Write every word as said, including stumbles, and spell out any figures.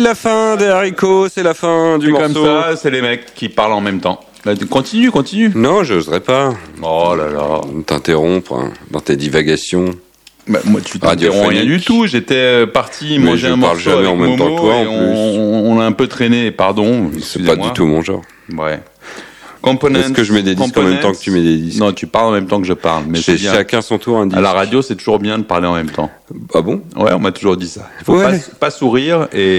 la fin des haricots, c'est la fin du C'est morceau. comme ça, c'est les mecs qui parlent en même temps. Là, continue, continue. Non, j'oserais pas. Oh là là. T'interrompre hein, dans tes divagations. Bah, moi, tu t'interromps rien du tout. J'étais parti Mais manger je un parle morceau jamais avec en même Momo temps que toi, en et on, on a un peu traîné. Pardon. C'est pas du tout mon genre. Ouais. Components. Est-ce que je mets des disques en même temps que tu mets des disques? Non, tu parles en même temps que je parle. Mais c'est c'est bien. Chacun son tour un disque. À la radio, c'est toujours bien de parler en même temps. Ah bon? Ouais, on m'a toujours dit ça. Il faut ouais. pas, pas sourire et